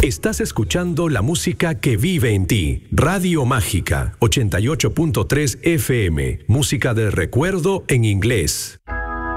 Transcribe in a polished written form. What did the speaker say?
Estás escuchando la música que vive en ti. Radio Mágica 88.3 FM. Música del recuerdo en inglés.